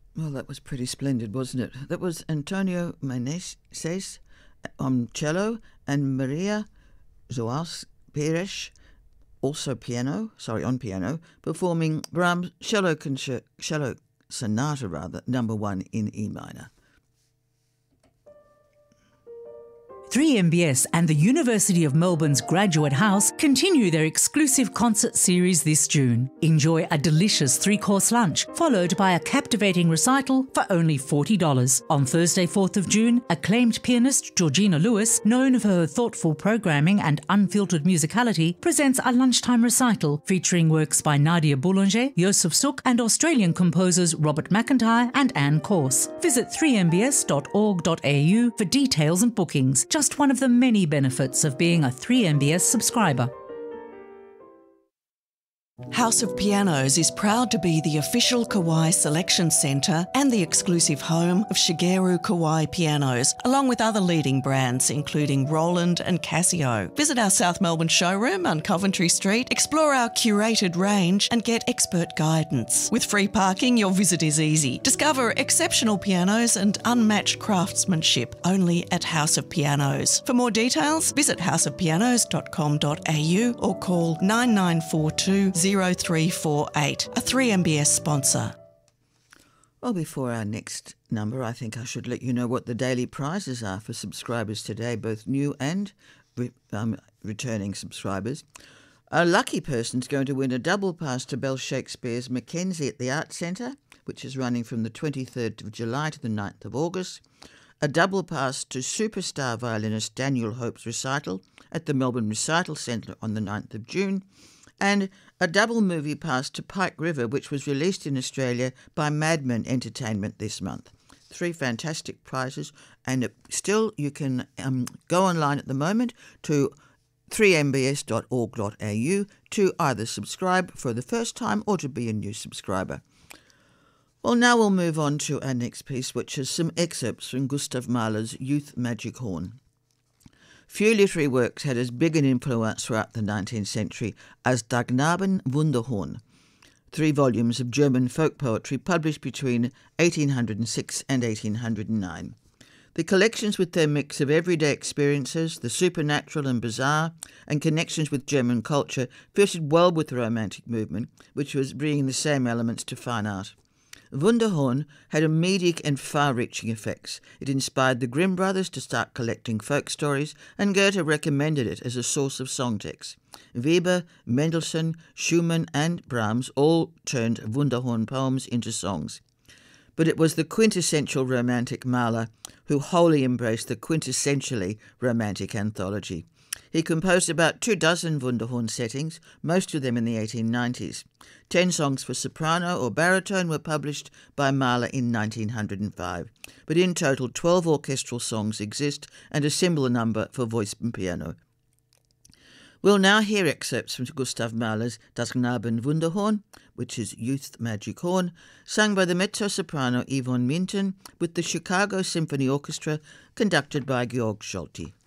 Well, that was pretty splendid, wasn't it? That was Antonio Meneses on cello and Maria Zoas Pires, also on piano, performing Brahms' cello sonata, number 1 in E minor. 3MBS and the University of Melbourne's Graduate House continue their exclusive concert series this June. Enjoy a delicious 3-course lunch, followed by a captivating recital for only $40. On Thursday, 4th of June, acclaimed pianist Georgina Lewis, known for her thoughtful programming and unfiltered musicality, presents a lunchtime recital featuring works by Nadia Boulanger, Joseph Suk, and Australian composers Robert McIntyre and Anne Corse. Visit 3mbs.org.au for details and bookings. Just one of the many benefits of being a 3MBS subscriber. House of Pianos is proud to be the official Kawai selection centre and the exclusive home of Shigeru Kawai pianos, along with other leading brands including Roland and Casio. Visit our South Melbourne showroom on Coventry Street, explore our curated range and get expert guidance. With free parking, your visit is easy. Discover exceptional pianos and unmatched craftsmanship only at House of Pianos. For more details, visit houseofpianos.com.au or call 9942 0348, a 3MBS sponsor. Well, before our next number, I think I should let you know what the daily prizes are for subscribers today, both new and returning subscribers. A lucky person's going to win a double pass to Bell Shakespeare's Mackenzie at the Arts Centre, which is running from the 23rd of July to the 9th of August. A double pass to superstar violinist Daniel Hope's recital at the Melbourne Recital Centre on the 9th of June. And a double movie pass to Pike River, which was released in Australia by Madman Entertainment this month. 3 fantastic prizes, and still you can go online at the moment to 3mbs.org.au to either subscribe for the first time or to be a new subscriber. Well, now we'll move on to our next piece, which is some excerpts from Gustav Mahler's Youth Magic Horn. Few literary works had as big an influence throughout the 19th century as Das Knaben Wunderhorn, 3 volumes of German folk poetry published between 1806 and 1809. The collections, with their mix of everyday experiences, the supernatural and bizarre, and connections with German culture, fitted well with the Romantic movement, which was bringing the same elements to fine art. Wunderhorn had immediate and far-reaching effects. It inspired the Grimm brothers to start collecting folk stories, and Goethe recommended it as a source of song texts. Weber, Mendelssohn, Schumann and Brahms all turned Wunderhorn poems into songs. But it was the quintessential romantic Mahler who wholly embraced the quintessentially romantic anthology. He composed about 24 Wunderhorn settings, most of them in the 1890s. 10 songs for soprano or baritone were published by Mahler in 1905, but in total 12 orchestral songs exist and a similar number for voice and piano. We'll now hear excerpts from Gustav Mahler's Das Knaben Wunderhorn, which is Youth Magic Horn, sung by the mezzo-soprano Yvonne Minton with the Chicago Symphony Orchestra, conducted by Georg Scholti.